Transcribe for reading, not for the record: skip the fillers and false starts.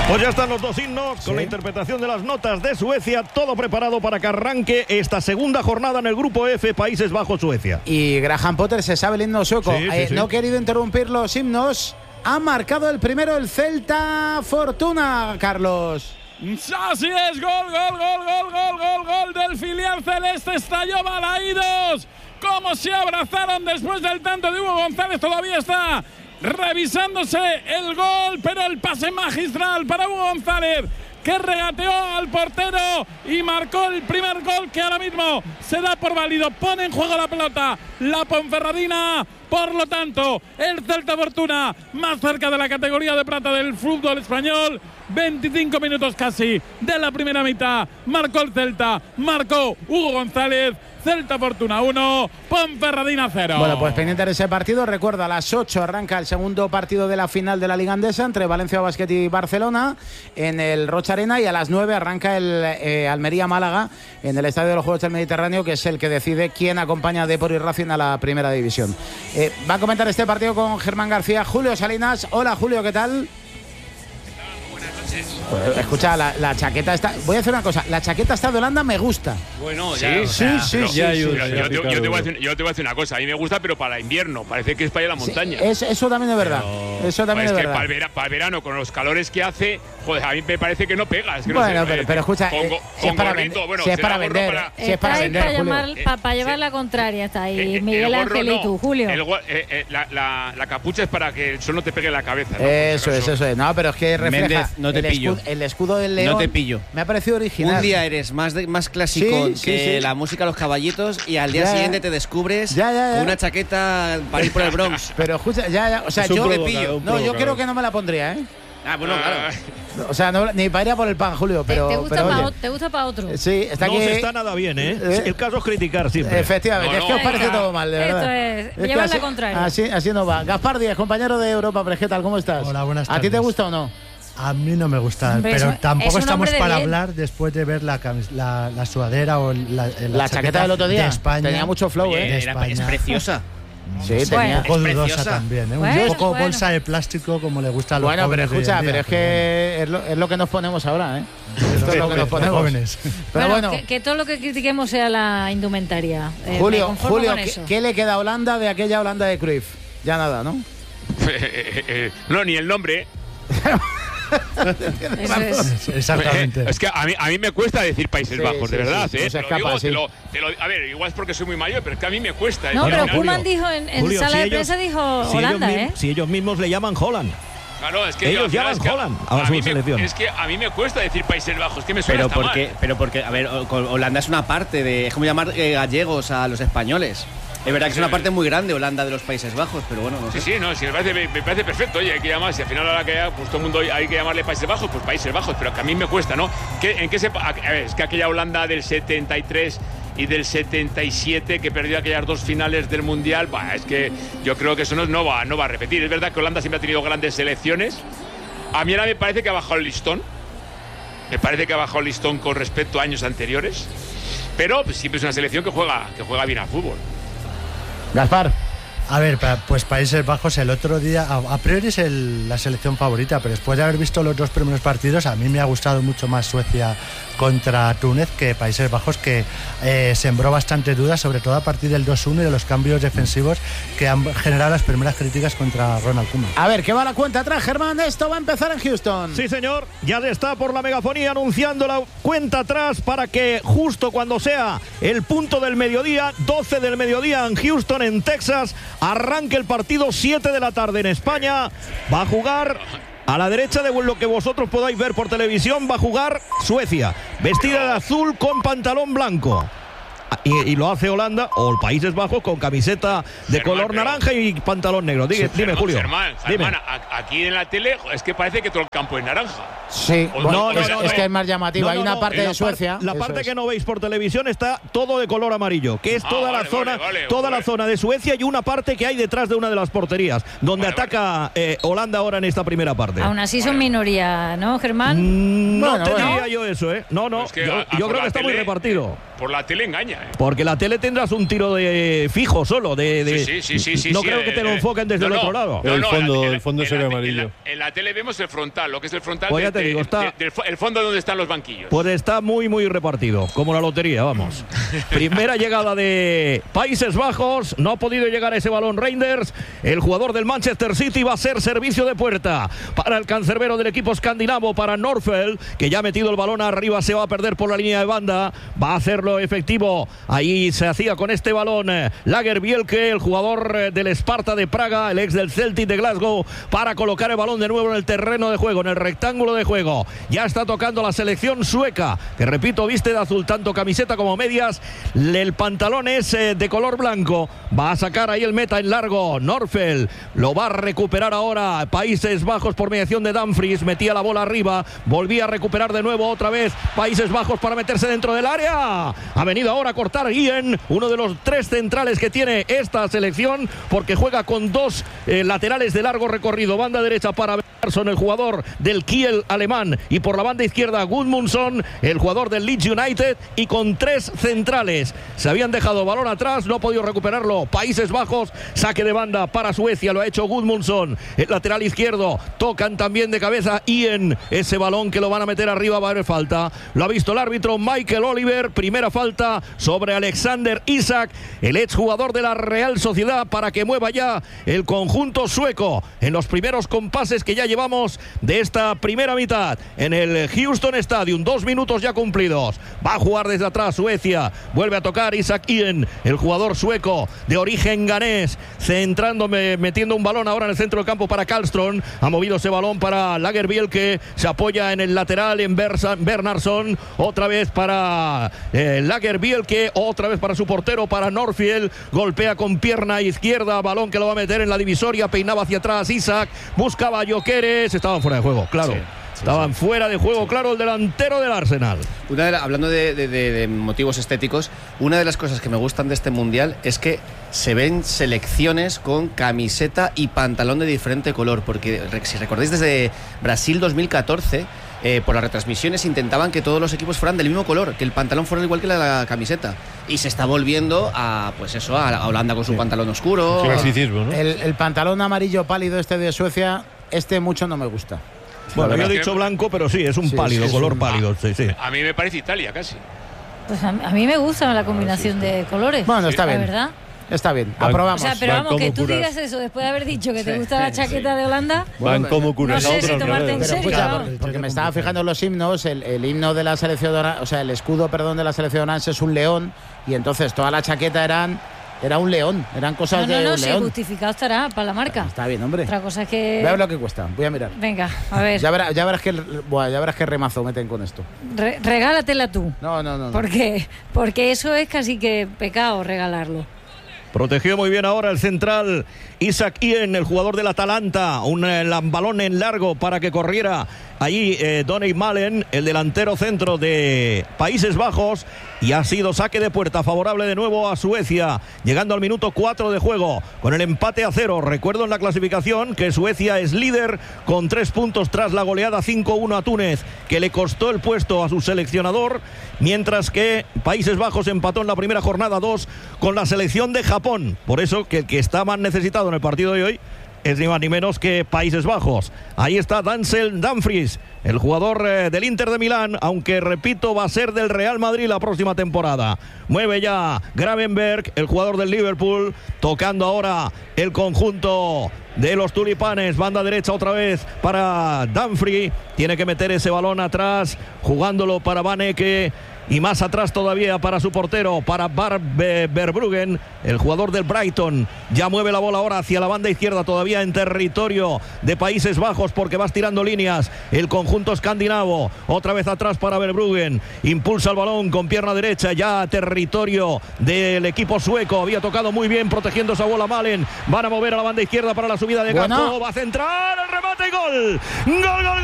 Pues ya están los dos himnos con la interpretación de las notas de Suecia, todo preparado para que arranque esta segunda jornada en el grupo F, Países Bajos-Suecia. Y Graham Potter se sabe el himno sueco. Sí. No he querido interrumpir los himnos. Ha marcado el primero el Celta Fortuna, Carlos. Así es, gol del filial celeste. Estalló Balaídos. Cómo se abrazaron después del tanto de Hugo González. Todavía está revisándose el gol, pero el pase magistral para Hugo González, que regateó al portero y marcó el primer gol, que ahora mismo se da por válido. Pone en juego la pelota la Ponferradina. Por lo tanto, el Celta Fortuna más cerca de la categoría de plata del fútbol español. 25 minutos casi de la primera mitad. Marcó el Celta, marcó Hugo González. Celta Fortuna 1, Ponferradina 0. Bueno, pues pendiente de ese partido. Recuerda, a las 8 arranca el segundo partido de la final de la Liga Andesa entre Valencia Basket y Barcelona en el Rocha Arena, y a las 9 arranca el Almería-Málaga en el Estadio de los Juegos del Mediterráneo, que es el que decide quién acompaña a Depor y Racing a la primera división. Va a comentar este partido con Germán García, Julio Salinas. Hola, Julio, ¿qué tal? Pues, escucha, la chaqueta está. Voy a hacer una cosa. La chaqueta está de Holanda, me gusta. Bueno, sí. Yo te voy a decir una cosa. A mí me gusta, pero para invierno. Parece que es para ir a la montaña. Eso también es verdad. Eso también es verdad. Para el verano, con los calores que hace, joder, a mí me parece que no pega. Es que bueno, no sé, pero escucha, si es para vender, si es para vender, para llevar la contraria está ahí Miguel Ángel y tú, Julio. La capucha es para que el sol no te pegue en la cabeza, ¿no? Eso es. No, pero es que refleja. Méndez, no te pillo. El escudo del León. No te pillo. Me ha parecido original. Un día eres más clásico que la música Los Caballitos, y al día siguiente te descubres con una chaqueta para ir por el Bronx. Pero escucha, o sea, yo te pillo. No, yo creo que no me la pondría, ¿eh? Bueno, claro. O sea, ni para ir a por el pan, Julio, pero. ¿Te gusta para otro? Sí, está no aquí. Se está nada bien, ¿eh? El caso es criticar siempre. Efectivamente, es que os parece todo mal, de verdad. Esto es llevar la contraria. Así no va. Gaspar Díaz, compañero de Europa Press, ¿qué tal? ¿Cómo estás? Hola, buenas tardes. ¿A ti te gusta o no? A mí no me gusta, pero tampoco estamos para hablar después de ver la sudadera o la chaqueta del otro día. De España. Tenía mucho flow, ¿eh? Es preciosa. Sí, tenía un poco dudosa también, ¿eh? Un poco bolsa de plástico, como le gusta a los jóvenes. Bueno, pero escucha, pero es que es lo que nos ponemos ahora, ¿eh? Esto es lo que nos ponemos. Jóvenes. Pero bueno, que todo lo que critiquemos sea la indumentaria. Julio, ¿qué le queda a Holanda de aquella Holanda de Cruyff? Ya nada, ¿no? No, ni el nombre. Exactamente. Es que a mí me cuesta decir Países Bajos, de verdad, ¿eh? A ver, igual es porque soy muy mayor, pero es que a mí me cuesta. No, pero Koeman dijo en sala de prensa, dijo Holanda, ¿eh? Si ellos mismos le llaman Holland. Claro, es que ellos llaman Holland a su selección. Es que a mí me cuesta decir Países Bajos, que me suena mal. Pero porque, a ver, Holanda es una parte de. Es como llamar gallegos a los españoles. Es verdad que es una parte muy grande Holanda de los Países Bajos, pero bueno, no sé. Sí, me parece perfecto. Oye, hay que llamar, si al final ahora que pues todo el mundo hay que llamarle Países Bajos, pues Países Bajos, pero que a mí me cuesta, ¿no? Es que aquella Holanda del 73 y del 77 que perdió aquellas dos finales del Mundial, es que yo creo que eso no va a repetir. Es verdad que Holanda siempre ha tenido grandes selecciones. A mí ahora me parece que ha bajado el listón. Me parece que ha bajado el listón con respecto a años anteriores. Pero pues, siempre es una selección que juega bien al fútbol. Gaspar. A ver, pues Países Bajos el otro día, a priori es la selección favorita, pero después de haber visto los dos primeros partidos, a mí me ha gustado mucho más Suecia contra Túnez que Países Bajos, que sembró bastantes dudas, sobre todo a partir del 2-1 y de los cambios defensivos que han generado las primeras críticas contra Ronald Koeman. A ver, ¿qué va la cuenta atrás, Germán? Esto va a empezar en Houston. Sí, señor. Ya está por la megafonía anunciando la cuenta atrás para que justo cuando sea el punto del mediodía, 12 del mediodía en Houston, en Texas, arranque el partido. 7 de la tarde en España. Va a jugar a la derecha de lo que vosotros podáis ver por televisión. Va a jugar Suecia, vestida de azul con pantalón blanco. Y lo hace Holanda o Países Bajos con camiseta de color naranja y pantalón negro. Dime, Julio. Germán, aquí en la tele es que parece que todo el campo es naranja. Sí, es que es más llamativo. Hay una parte de Suecia. La parte que no veis por televisión está todo de color amarillo, que es toda la zona de Suecia, y una parte que hay detrás de una de las porterías, donde ataca Holanda ahora en esta primera parte. Aún así son minoría, ¿no, Germán? No te diría yo eso, ¿eh? No, yo creo que está muy repartido. Por la tele engaña. Porque la tele tendrás un tiro de fijo solo. Sí. No creo que te lo enfoquen desde el otro lado. Pero el fondo se ve amarillo. En la tele vemos el frontal, lo que es el frontal. Pues ya te digo, está el fondo donde están los banquillos. Pues está muy repartido, como la lotería, vamos. Primera llegada de Países Bajos, no ha podido llegar a ese balón Reinders. El jugador del Manchester City va a ser servicio de puerta para el cancerbero del equipo escandinavo, para Norfeld, que ya ha metido el balón arriba, se va a perder por la línea de banda, va a hacerlo efectivo. Ahí se hacía con este balón Lagerbielke, el jugador del Sparta de Praga, el ex del Celtic de Glasgow, para colocar el balón de nuevo en el terreno de juego, en el rectángulo de juego. Ya está tocando la selección sueca, que repito, viste de azul tanto camiseta como medias. El pantalón es de color blanco. Va a sacar ahí el meta en largo. Norfeld lo va a recuperar ahora Países Bajos por mediación de Dumfries. Metía la bola arriba, volvía a recuperar de nuevo otra vez Países Bajos para meterse dentro del área. Ha venido ahora a cortar Guillén, uno de los 3 centrales que tiene esta selección, porque juega con 2 laterales de largo recorrido. Banda derecha para Persson, el jugador del Kiel alemán, y por la banda izquierda Gudmundsson, el jugador del Leeds United, y con 3 centrales. Se habían dejado balón atrás, no ha podido recuperarlo Países Bajos. Saque de banda para Suecia, lo ha hecho Gudmundsson, el lateral izquierdo. Tocan también de cabeza Ian, ese balón que lo van a meter arriba, va a haber falta. Lo ha visto el árbitro Michael Oliver. Primera falta sobre Alexander Isak, el exjugador de la Real Sociedad, para que mueva ya el conjunto sueco en los primeros compases que ya llevamos de esta primera mitad en el Houston Stadium. 2 minutos ya cumplidos. Va a jugar desde atrás Suecia. Vuelve a tocar Isak Ien, el jugador sueco de origen ganés, metiendo un balón ahora en el centro del campo para Karlström. Ha movido ese balón para Lagerbielke. Se apoya en el lateral en Bernhardsson. Otra vez para Lagerbielke. Otra vez para su portero, para Norfeld. Golpea con pierna izquierda. Balón que lo va a meter en la divisoria. Peinaba hacia atrás Isak. Buscaba a Gyökeres. Estaban fuera de juego, claro. Estaban fuera de juego, claro, el delantero del Arsenal. Hablando de motivos estéticos, una de las cosas que me gustan de este Mundial es que se ven selecciones con camiseta y pantalón de diferente color, porque si recordáis desde Brasil 2014, por las retransmisiones intentaban que todos los equipos fueran del mismo color, que el pantalón fuera igual que la camiseta, y se está volviendo a Holanda con su pantalón oscuro. Clasicismo, ¿no? El pantalón amarillo pálido de Suecia, mucho no me gusta. Bueno, yo he dicho blanco, pero sí, es un pálido, color pálido. Sí. A mí me parece Italia casi. Pues a mí me gusta la combinación de colores. Bueno, está bien. La verdad. Está bien, aprobamos. O sea, pero vamos, que tú digas eso después de haber dicho que te gusta la chaqueta de Holanda. Van como curas. No sé si tomarte en serio. Porque me estaba fijando en los himnos, el himno de la selección, el escudo, de la selección orange es un león, y entonces toda la chaqueta era un león, eran cosas de un león. Sí, justificado estará para la marca. Está bien, hombre. Otra cosa es que... Voy a ver lo que cuesta, voy a mirar. Venga, a ver. Ya verás qué remazo meten con esto. Regálatela tú. No. ¿Por qué? Porque eso es casi que pecado regalarlo. Protegió muy bien ahora el central Isak Ien, el jugador del Atalanta. Un balón en largo para que corriera allí Donny Malen, el delantero centro de Países Bajos. Y ha sido saque de puerta favorable de nuevo a Suecia, llegando al minuto 4 de juego con el empate a 0. Recuerdo en la clasificación que Suecia es líder con 3 puntos tras la goleada 5-1 a Túnez, que le costó el puesto a su seleccionador, mientras que Países Bajos empató en la primera jornada 2 con la selección de Japón. Por eso que el que está más necesitado en el partido de hoy es ni más ni menos que Países Bajos. Ahí está Denzel Dumfries, el jugador del Inter de Milán, aunque repito, va a ser del Real Madrid la próxima temporada. Mueve ya Gravenberg, el jugador del Liverpool, tocando ahora el conjunto de los tulipanes. Banda derecha otra vez para Dumfries. Tiene que meter ese balón atrás, jugándolo para Van Ecke. Y más atrás todavía para su portero, para Verbruggen, el jugador del Brighton. Ya mueve la bola ahora hacia la banda izquierda, todavía en territorio de Países Bajos, porque va estirando líneas el conjunto escandinavo. Otra vez atrás para Verbruggen. Impulsa el balón con pierna derecha, ya territorio del equipo sueco. Había tocado muy bien protegiendo esa bola Malen. Van a mover a la banda izquierda para la subida de campo. Va a centrar, el remate y gol. ¡Gol!